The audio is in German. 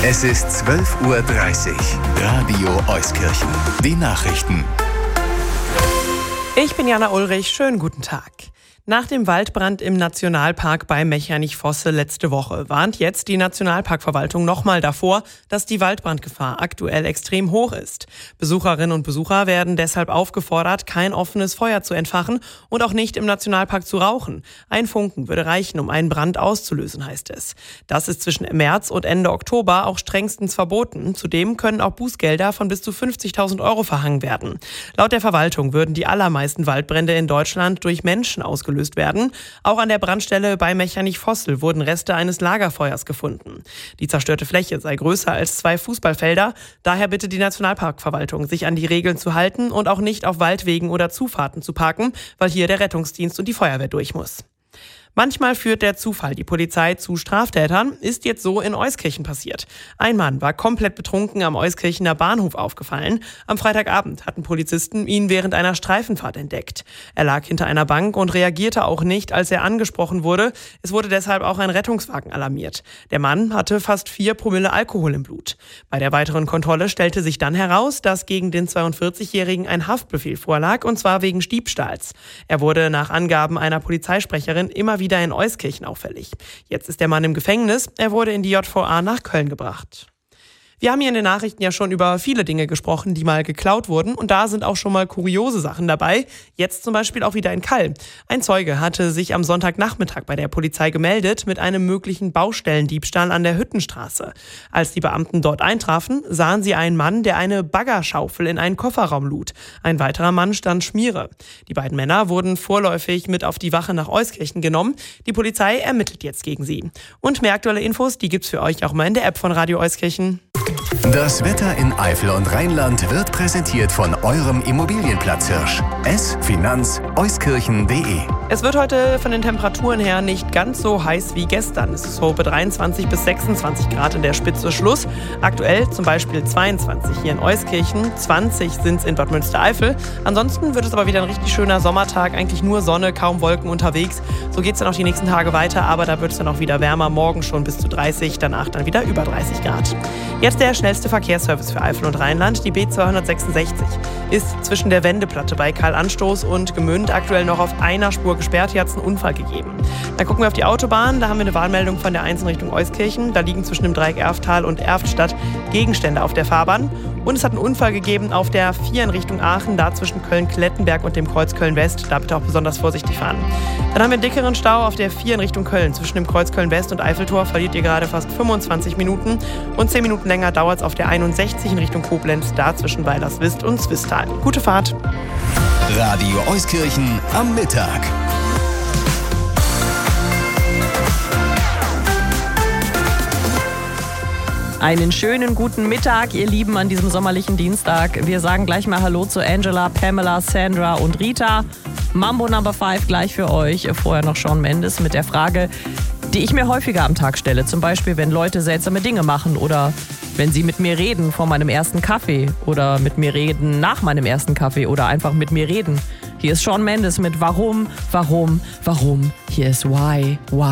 Es ist 12:30 Uhr. Radio Euskirchen. Die Nachrichten. Ich bin Jana Ulrich. Schönen guten Tag. Nach dem Waldbrand im Nationalpark bei Mechernich-Fosse letzte Woche warnt jetzt die Nationalparkverwaltung nochmal davor, dass die Waldbrandgefahr aktuell extrem hoch ist. Besucherinnen und Besucher werden deshalb aufgefordert, kein offenes Feuer zu entfachen und auch nicht im Nationalpark zu rauchen. Ein Funken würde reichen, um einen Brand auszulösen, heißt es. Das ist zwischen März und Ende Oktober auch strengstens verboten. Zudem können auch Bußgelder von bis zu 50.000 Euro verhangen werden. Laut der Verwaltung würden die allermeisten Waldbrände in Deutschland durch Menschen ausgelöst werden. Auch an der Brandstelle bei Mechernich-Fosse wurden Reste eines Lagerfeuers gefunden. Die zerstörte Fläche sei größer als 2 Fußballfelder. Daher bittet die Nationalparkverwaltung, sich an die Regeln zu halten und auch nicht auf Waldwegen oder Zufahrten zu parken, weil hier der Rettungsdienst und die Feuerwehr durch muss. Manchmal führt der Zufall die Polizei zu Straftätern, ist jetzt so in Euskirchen passiert. Ein Mann war komplett betrunken am Euskirchener Bahnhof aufgefallen. Am Freitagabend hatten Polizisten ihn während einer Streifenfahrt entdeckt. Er lag hinter einer Bank und reagierte auch nicht, als er angesprochen wurde. Es wurde deshalb auch ein Rettungswagen alarmiert. Der Mann hatte fast 4 Promille Alkohol im Blut. Bei der weiteren Kontrolle stellte sich dann heraus, dass gegen den 42-Jährigen ein Haftbefehl vorlag, und zwar wegen Diebstahls. Er wurde nach Angaben einer Polizeisprecherin immer wieder in Euskirchen auffällig. Jetzt ist der Mann im Gefängnis. Er wurde in die JVA nach Köln gebracht. Wir haben hier in den Nachrichten ja schon über viele Dinge gesprochen, die mal geklaut wurden, und da sind auch schon mal kuriose Sachen dabei. Jetzt zum Beispiel auch wieder in Kall. Ein Zeuge hatte sich am Sonntagnachmittag bei der Polizei gemeldet mit einem möglichen Baustellendiebstahl an der Hüttenstraße. Als die Beamten dort eintrafen, sahen sie einen Mann, der eine Baggerschaufel in einen Kofferraum lud. Ein weiterer Mann stand Schmiere. Die beiden Männer wurden vorläufig mit auf die Wache nach Euskirchen genommen. Die Polizei ermittelt jetzt gegen sie. Und mehr aktuelle Infos, die gibt's für euch auch mal in der App von Radio Euskirchen. Das Wetter in Eifel und Rheinland wird präsentiert von eurem Immobilienplatzhirsch. Finanz-euskirchen.de. Es wird heute von den Temperaturen her nicht ganz so heiß wie gestern. Es ist so bei 23 bis 26 Grad in der Spitze Schluss. Aktuell zum Beispiel 22 hier in Euskirchen, 20 sind es in Bad Münstereifel. Ansonsten wird es aber wieder ein richtig schöner Sommertag, eigentlich nur Sonne, kaum Wolken unterwegs. So geht es dann auch die nächsten Tage weiter, aber da wird es dann auch wieder wärmer. Morgen schon bis zu 30, danach dann wieder über 30 Grad. Jetzt der schnellste Verkehrsservice für Eifel und Rheinland, die B266, ist zwischen der Wendeplatte bei Karl-Anstoß und Gmünd aktuell noch auf einer Spur gesperrt. Hier hat es einen Unfall gegeben. Dann gucken wir auf die Autobahn, da haben wir eine Warnmeldung von der 1 in Richtung Euskirchen. Da liegen zwischen dem Dreieck Erftal und Erftstadt Gegenstände auf der Fahrbahn. Und es hat einen Unfall gegeben auf der 4 in Richtung Aachen, da zwischen Köln-Klettenberg und dem Kreuz Köln-West. Da bitte auch besonders vorsichtig fahren. Dann haben wir einen dickeren Stau auf der 4 in Richtung Köln. Zwischen dem Kreuz Köln-West und Eiffeltor verliert ihr gerade fast 25 Minuten. Und 10 Minuten länger dauert es auf der 61 in Richtung Koblenz, da zwischen Weilerswist und Swisttal. Gute Fahrt. Radio Euskirchen am Mittag. Einen schönen guten Mittag, ihr Lieben, an diesem sommerlichen Dienstag. Wir sagen gleich mal Hallo zu Angela, Pamela, Sandra und Rita. Mambo Number 5 gleich für euch. Vorher noch Shawn Mendes mit der Frage, die ich mir häufiger am Tag stelle. Zum Beispiel, wenn Leute seltsame Dinge machen oder wenn sie mit mir reden vor meinem ersten Kaffee oder mit mir reden nach meinem ersten Kaffee oder einfach mit mir reden. Hier ist Shawn Mendes mit Warum? Hier ist Why?